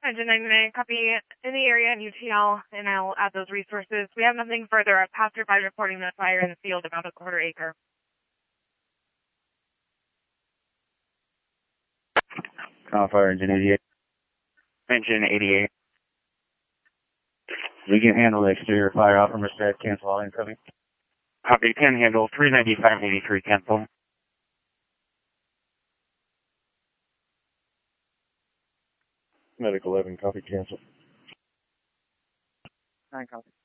Engine 99, copy in the area in UTL, and I'll add those resources. We have nothing further. I've passed by reporting the fire in the field about a quarter acre. Fire engine 88. Engine 88. We can handle the exterior fire out from our set. Cancel all incoming. Copy, can handle 395-83, cancel. Medic 11, copy, cancel. 9 copy.